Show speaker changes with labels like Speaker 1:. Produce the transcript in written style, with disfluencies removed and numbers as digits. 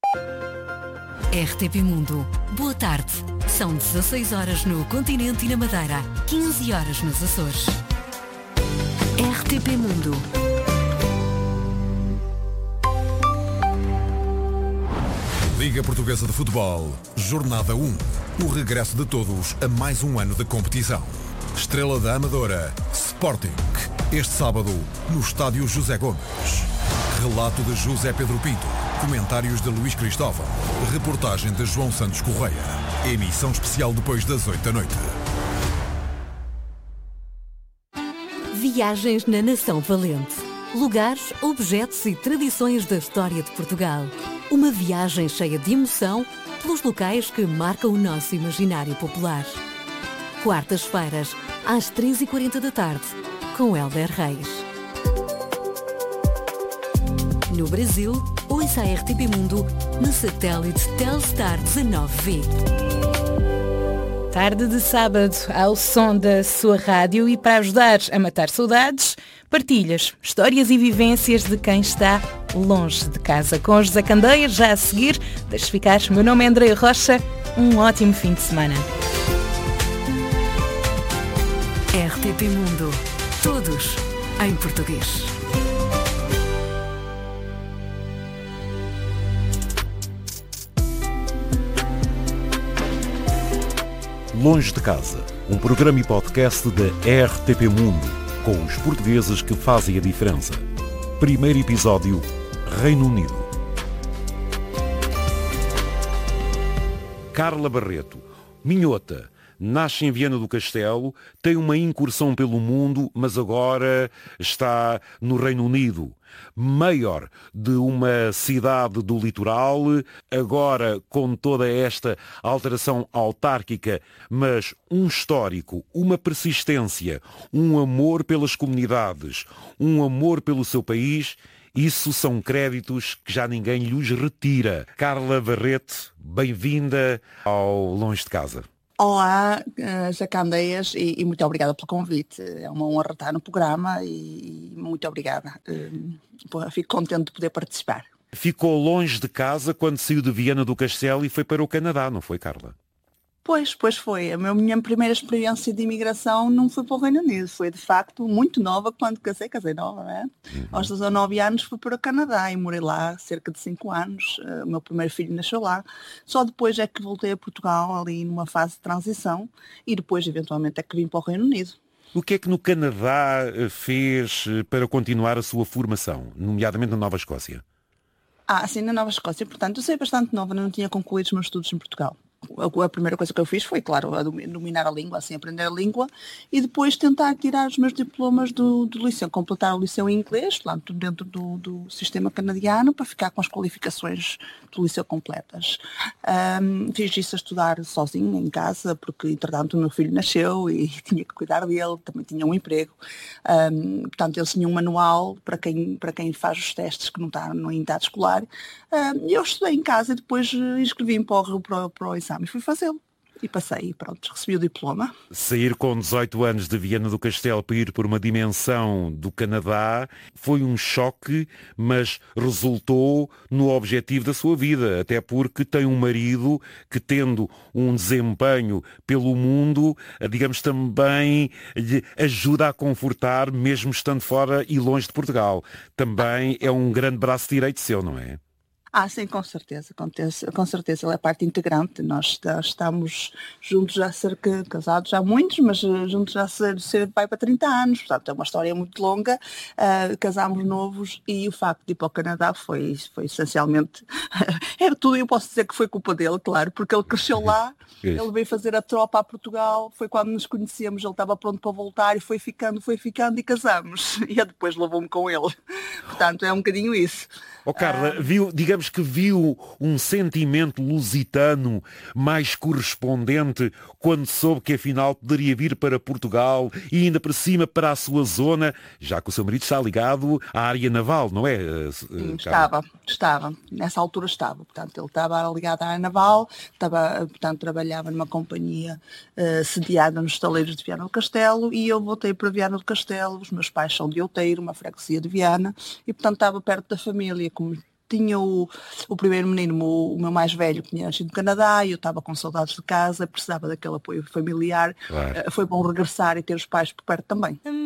Speaker 1: RTP Mundo. Boa tarde. São 16 horas no continente e na Madeira, 15 horas nos Açores. RTP Mundo.
Speaker 2: Liga Portuguesa de Futebol, Jornada 1. O regresso de todos a mais um ano de competição. Estrela da Amadora, Sporting. Este sábado, no Estádio José Gomes. Relato de José Pedro Pinto. Comentários de Luís Cristóvão. Reportagem de João Santos Correia. Emissão especial depois das 8 da noite.
Speaker 1: Viagens na Nação Valente. Lugares, objetos e tradições da história de Portugal. Uma viagem cheia de emoção pelos locais que marcam o nosso imaginário popular. Quartas-feiras, às 3h40 da tarde, com Hélder Reis. No Brasil, ouça a RTP Mundo no satélite Telstar 19V.
Speaker 3: Tarde de sábado, ao som da sua rádio, e para ajudar a matar saudades, partilhas, histórias e vivências de quem está longe de casa. Com José Candeias, já a seguir, deixe ficar. Meu nome é Andréia Rocha, um ótimo fim de semana.
Speaker 1: RTP Mundo, todos em português.
Speaker 4: Longe de Casa, um programa e podcast da RTP Mundo, com os portugueses que fazem a diferença. Primeiro episódio, Reino Unido. Carla Barreto, minhota, nasce em Viana do Castelo, tem uma incursão pelo mundo, mas agora está no Reino Unido. Maior de uma cidade do litoral, agora com toda esta alteração autárquica, mas um histórico, uma persistência, um amor pelas comunidades, um amor pelo seu país. Isso são créditos que já ninguém lhes retira. Carla Barreto, bem-vinda ao Longe de Casa.
Speaker 5: Olá, José Candeias, e muito obrigada pelo convite. É uma honra estar no programa e muito obrigada. Fico contente de poder participar.
Speaker 4: Ficou longe de casa quando saiu de Viana do Castelo e foi para o Canadá, não foi, Carla?
Speaker 5: Pois foi. A minha primeira experiência de imigração não foi para o Reino Unido. Foi, de facto, muito nova quando casei nova, não é? Aos 19 anos fui para o Canadá e morei lá cerca de 5 anos. O meu primeiro filho nasceu lá. Só depois é que voltei a Portugal, ali numa fase de transição, e depois, eventualmente, é que vim para o Reino Unido.
Speaker 4: O que é que no Canadá fez para continuar a sua formação, nomeadamente na Nova Escócia?
Speaker 5: Sim, na Nova Escócia. Portanto, eu saí bastante nova, não tinha concluído os meus estudos em Portugal. A primeira coisa que eu fiz foi, claro, dominar a língua, assim, aprender a língua, e depois tentar tirar os meus diplomas do liceu, completar o liceu em inglês, lá dentro do sistema canadiano, para ficar com as qualificações do liceu completas. Fiz isso a estudar sozinho em casa, porque, entretanto, o meu filho nasceu e tinha que cuidar dele, também tinha um emprego. Portanto, eles tinham um manual para quem faz os testes que não está em idade escolar. Eu estudei em casa e depois inscrevi-me para o exame e fui fazê-lo. E passei e pronto, recebi o diploma.
Speaker 4: Sair com 18 anos de Viana do Castelo para ir por uma dimensão do Canadá foi um choque, mas resultou no objetivo da sua vida, até porque tem um marido que, tendo um desempenho pelo mundo, digamos, também lhe ajuda a confortar, mesmo estando fora e longe de Portugal. Também é um grande braço direito seu, não é?
Speaker 5: Sim, com certeza, ele é parte integrante. Nós estamos juntos já casados há muitos, mas juntos já vai para 30 anos, portanto é uma história muito longa. Casámos novos e o facto de ir para o Canadá foi essencialmente, era tudo, eu posso dizer que foi culpa dele, claro, porque ele cresceu lá, ele veio fazer a tropa a Portugal, foi quando nos conhecemos, ele estava pronto para voltar e foi ficando e casamos, e depois levou-me com ele, portanto é um bocadinho isso.
Speaker 4: Carla, digamos que viu um sentimento lusitano mais correspondente quando soube que afinal poderia vir para Portugal e ainda por cima para a sua zona, já que o seu marido está ligado à área naval, não é?
Speaker 5: Estava. Nessa altura estava. Portanto, ele estava ligado à área naval, trabalhava numa companhia sediada nos estaleiros de Viana do Castelo, e eu voltei para Viana do Castelo. Os meus pais são de Outeiro, uma freguesia de Viana, e portanto estava perto da família. Como tinha o primeiro menino, o meu mais velho, que tinha nascido no Canadá, e eu estava com saudades de casa, precisava daquele apoio familiar.
Speaker 4: Claro.
Speaker 5: Foi bom regressar e ter os pais por perto também.